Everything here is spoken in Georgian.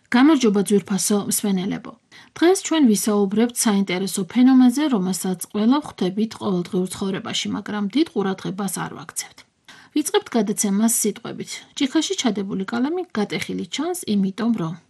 გამარჯობა ძვირფასო მსმენელებო. დღეს ჩვენ ვისაუბრებთ საინტერესო ფენომენზე, რომელსაც ყველა ვხვდებით ყოველდღიურ ცხოვრებაში, მაგრამ დიდ ყურადღებას არ ვაქცევთ. ვიწყებთ გადაცემას სიტყვებით. ჭიქაში ჩადებული კალამი გატეხილი ჩანს, იმიტომ რომ